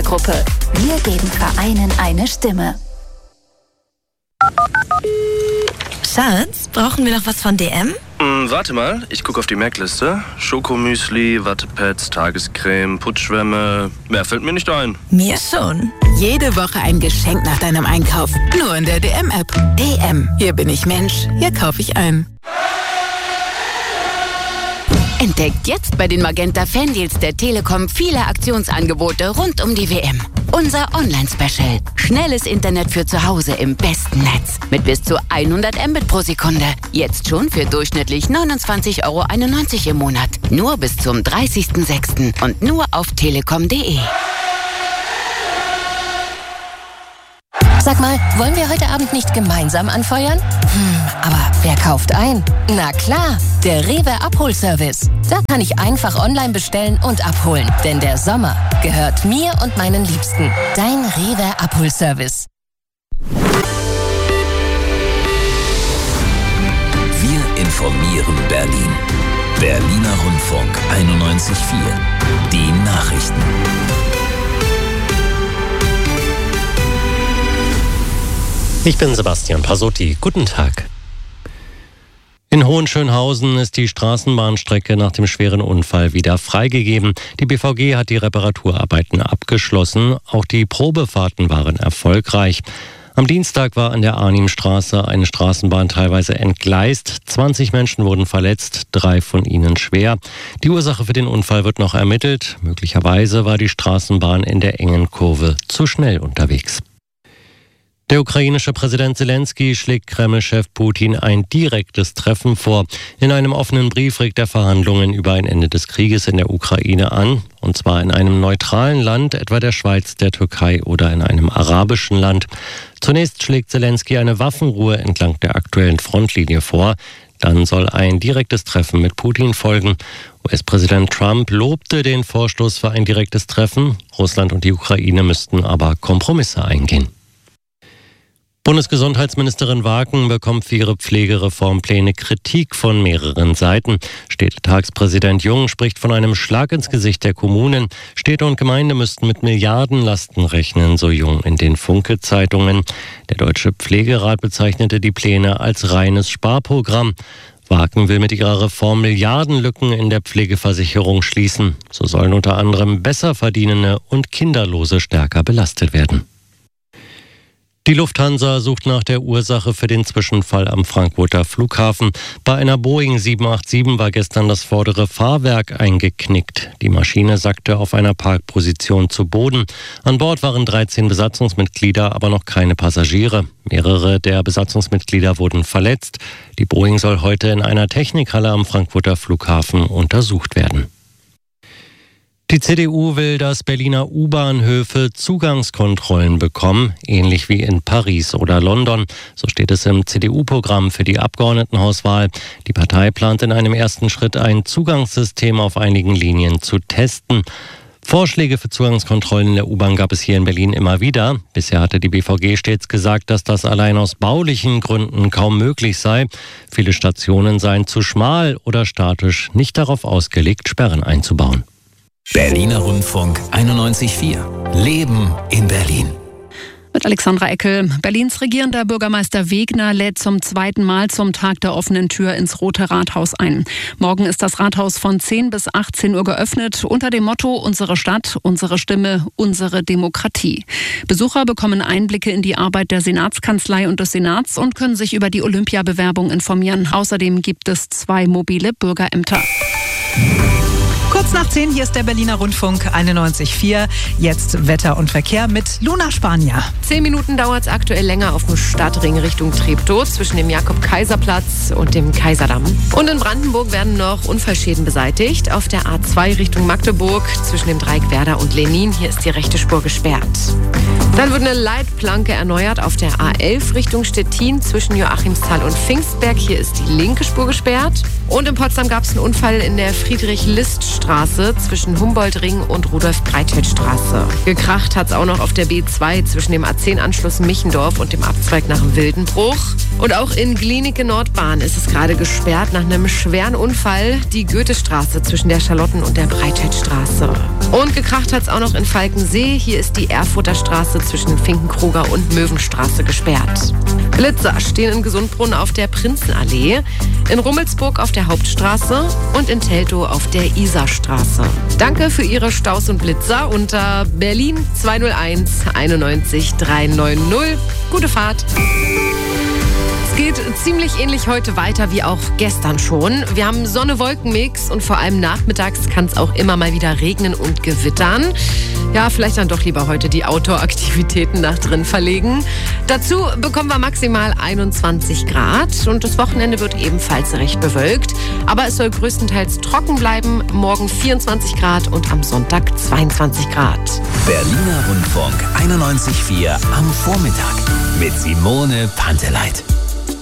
Gruppe. Wir geben Vereinen eine Stimme. Schatz, brauchen wir noch was von DM? Warte mal, ich gucke auf die Merkliste. Schokomüsli, Wattepads, Tagescreme, Putzschwämme. Mehr fällt mir nicht ein. Mir schon. Jede Woche ein Geschenk nach deinem Einkauf. Nur in der DM-App. DM. Hier bin ich Mensch. Hier kaufe ich ein. Entdeckt jetzt bei den Magenta Fandeals der Telekom viele Aktionsangebote rund um die WM. Unser Online-Special. Schnelles Internet für zu Hause im besten Netz. Mit bis zu 100 Mbit pro Sekunde. Jetzt schon für durchschnittlich 29,91 € im Monat. Nur bis zum 30.06. und nur auf telekom.de. Sag mal, wollen wir heute Abend nicht gemeinsam anfeuern? Aber wer kauft ein? Na klar, der Rewe Abholservice. Da kann ich einfach online bestellen und abholen. Denn der Sommer gehört mir und meinen Liebsten. Dein Rewe Abholservice. Wir informieren Berlin. Berliner Rundfunk 91.4. Die Nachrichten. Ich bin Sebastian Pasotti. Guten Tag. In Hohenschönhausen ist die Straßenbahnstrecke nach dem schweren Unfall wieder freigegeben. Die BVG hat die Reparaturarbeiten abgeschlossen. Auch die Probefahrten waren erfolgreich. Am Dienstag war an der Arnimstraße eine Straßenbahn teilweise entgleist. 20 Menschen wurden verletzt, 3 von ihnen schwer. Die Ursache für den Unfall wird noch ermittelt. Möglicherweise war die Straßenbahn in der engen Kurve zu schnell unterwegs. Der ukrainische Präsident Zelensky schlägt Kreml-Chef Putin ein direktes Treffen vor. In einem offenen Brief regt er Verhandlungen über ein Ende des Krieges in der Ukraine an. Und zwar in einem neutralen Land, etwa der Schweiz, der Türkei oder in einem arabischen Land. Zunächst schlägt Zelensky eine Waffenruhe entlang der aktuellen Frontlinie vor. Dann soll ein direktes Treffen mit Putin folgen. US-Präsident Trump lobte den Vorstoß für ein direktes Treffen. Russland und die Ukraine müssten aber Kompromisse eingehen. Bundesgesundheitsministerin Waken bekommt für ihre Pflegereformpläne Kritik von mehreren Seiten. Städtetagspräsident Jung spricht von einem Schlag ins Gesicht der Kommunen. Städte und Gemeinde müssten mit Milliardenlasten rechnen, so Jung in den Funke-Zeitungen. Der Deutsche Pflegerat bezeichnete die Pläne als reines Sparprogramm. Waken will mit ihrer Reform Milliardenlücken in der Pflegeversicherung schließen. So sollen unter anderem Besserverdienende und Kinderlose stärker belastet werden. Die Lufthansa sucht nach der Ursache für den Zwischenfall am Frankfurter Flughafen. Bei einer Boeing 787 war gestern das vordere Fahrwerk eingeknickt. Die Maschine sackte auf einer Parkposition zu Boden. An Bord waren 13 Besatzungsmitglieder, aber noch keine Passagiere. Mehrere der Besatzungsmitglieder wurden verletzt. Die Boeing soll heute in einer Technikhalle am Frankfurter Flughafen untersucht werden. Die CDU will, dass Berliner U-Bahnhöfe Zugangskontrollen bekommen, ähnlich wie in Paris oder London. So steht es im CDU-Programm für die Abgeordnetenhauswahl. Die Partei plant in einem ersten Schritt ein Zugangssystem auf einigen Linien zu testen. Vorschläge für Zugangskontrollen in der U-Bahn gab es hier in Berlin immer wieder. Bisher hatte die BVG stets gesagt, dass das allein aus baulichen Gründen kaum möglich sei. Viele Stationen seien zu schmal oder statisch nicht darauf ausgelegt, Sperren einzubauen. Berliner Rundfunk 91.4. Leben in Berlin. Mit Alexandra Eckel. Berlins regierender Bürgermeister Wegner lädt zum zweiten Mal zum Tag der offenen Tür ins Rote Rathaus ein. Morgen ist das Rathaus von 10 bis 18 Uhr geöffnet unter dem Motto Unsere Stadt, unsere Stimme, unsere Demokratie. Besucher bekommen Einblicke in die Arbeit der Senatskanzlei und des Senats und können sich über die Olympiabewerbung informieren. Außerdem gibt es 2 mobile Bürgerämter. Kurz nach 10, hier ist der Berliner Rundfunk 91.4. Jetzt Wetter und Verkehr mit Luna Spanier. 10 Minuten dauert es aktuell länger auf dem Stadtring Richtung Treptow zwischen dem Jakob-Kaiser-Platz und dem Kaiserdamm. Und in Brandenburg werden noch Unfallschäden beseitigt. Auf der A2 Richtung Magdeburg zwischen dem Dreieck Werder und Lenin. Hier ist die rechte Spur gesperrt. Dann wird eine Leitplanke erneuert auf der A11 Richtung Stettin zwischen Joachimsthal und Pfingstberg. Hier ist die linke Spur gesperrt. Und in Potsdam gab es einen Unfall in der Friedrich-List-Straße Straße zwischen Humboldtring und Rudolf-Breitfeld-Straße. Gekracht hat es auch noch auf der B2 zwischen dem A10-Anschluss Michendorf und dem Abzweig nach Wildenbruch. Und auch in Glienicke-Nordbahn ist es gerade gesperrt nach einem schweren Unfall. Die Goethestraße zwischen der Charlotten- und der Breitfeldstraße. Und gekracht hat es auch noch in Falkensee. Hier ist die Erfurter Straße zwischen Finkenkruger und Möwenstraße gesperrt. Blitzer stehen in Gesundbrunn auf der Prinzenallee, in Rummelsburg auf der Hauptstraße und in Teltow auf der Isarstraße. Danke für Ihre Staus und Blitzer unter Berlin 201 91 390. Gute Fahrt. Geht ziemlich ähnlich heute weiter wie auch gestern schon. Wir haben Sonne-Wolken-Mix und vor allem nachmittags kann es auch immer mal wieder regnen und gewittern. Ja, vielleicht dann doch lieber heute die Outdoor-Aktivitäten nach drin verlegen. Dazu bekommen wir maximal 21 Grad und das Wochenende wird ebenfalls recht bewölkt. Aber es soll größtenteils trocken bleiben. Morgen 24 Grad und am Sonntag 22 Grad. Berliner Rundfunk 91.4 am Vormittag mit Simone Panteleit.